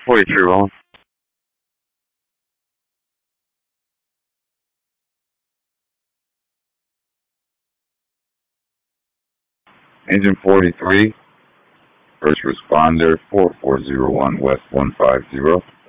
43 rolling. Engine 43, first responder 4401 West 150.